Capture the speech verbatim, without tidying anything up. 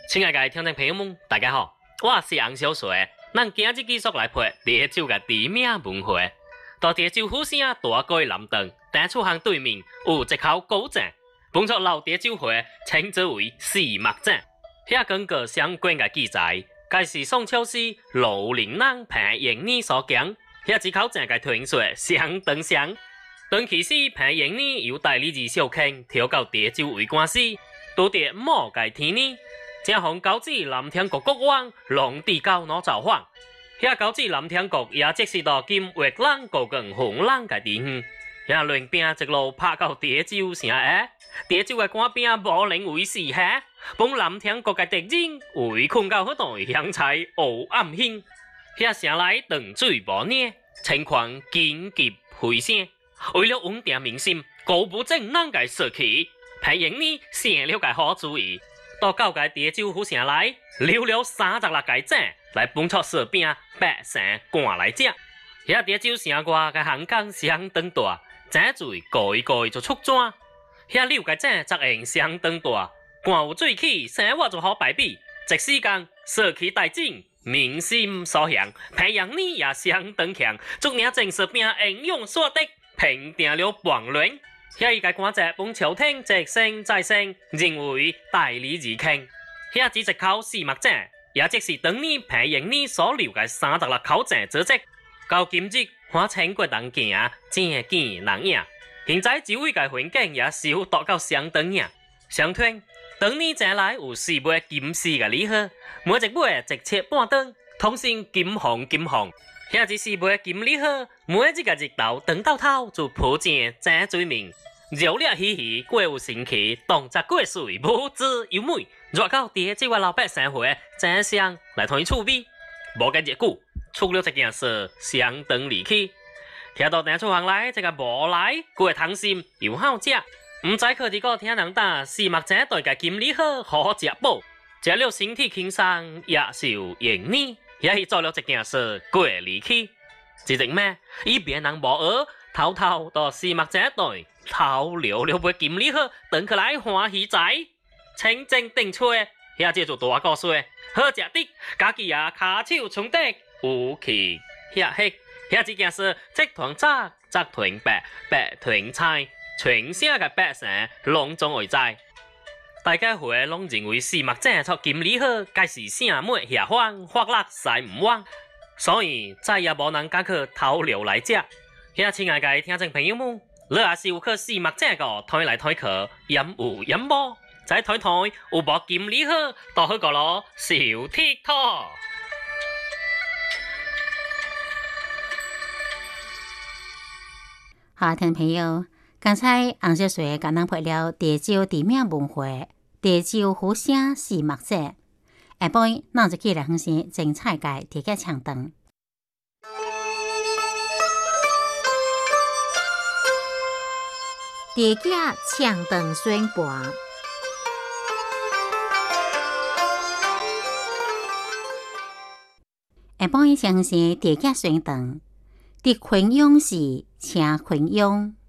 亲爱的听众朋友们，大家好，我是洪小水。咱今日继续来陪潮州的地名文化。到潮州府城大街南段，单出巷对面有一口古井，本作老潮州话称之为四目井。遐根据相关的记载，该是宋朝时卢陵人潘延年所建。遐一口井的传说相当长。长期时，潘延年由代理二小坑调到潮州为官时，拄着某个天年。正逢高子南天国国王龙帝高脑造访，遐高子南天国也即是到今越南高更红人嘅地方，遐乱兵一路拍到潮州城下，潮州嘅官兵无能为是下，帮南天国嘅敌人围困到迄度香菜黑暗兴，遐城内断水无热，情况紧急回升，为了稳定民心，高不正人嘅士气，潘延年想了个好主意。到九个潮州府城内，留了三十六个井来帮助士兵百姓赶来食。遐潮州城外个巷江相当大，井水盖盖就出井。遐六个井则用相当大，赶有水起，生活就好排比。一时间士气大振，民心所向，潘延年也相当强，足领正士兵英勇所得，平定了叛乱。遐一个官职帮朝廷直升再升，认为代理二坑。遐只一口四目井，也即是当年潘延年所留嘅三十六口井足迹。到今日，看千国人行，正见人影。现在周围嘅环境也修达到相当样。相传，当年井内有四枚金丝嘅礼盒，每一枚直切半吨，通称金红金红。遐只四枚金礼盒，每一个日头长到头就铺正井水面。热烈嘻嘻，过有神气，动作过水，无滋又美。热到潮州的老百姓会争相来同伊趣味。无介热久，出了一件事，相当离奇。听到单出巷内这个无来过汤心又好食，唔知可几个听人打四目井对个金礼盒好食饱，食了身体轻松，也受延年，也是做了一件事过离奇。一日咩，伊别人无学，偷偷到四目井对。偷留了杯金礼盒，等起来欢喜在，清正定吹，遐这就大故事，好食的，家己也骹手冲得，有气遐黑，遐这件事，即团早，则团白，白团菜，全城嘅百姓拢总会知。大家会拢认为四目井出金礼盒，该是圣妹下方发落使唔忘，所以再也无人敢去偷留来食。遐亲爱嘅听众朋友们。你也是有去四目井个推来推去，饮有饮无，再推推有无金礼盒，都好个咯，小铁托。 好，听众朋友，刚才洪小水甲咱陪了潮州地名文化，潮州府城四目井。下晡咱就起来分享精彩个地价唱段。 地价唱段宣盘， 下晡伊相信地价宣传，伫昆阳市请昆阳。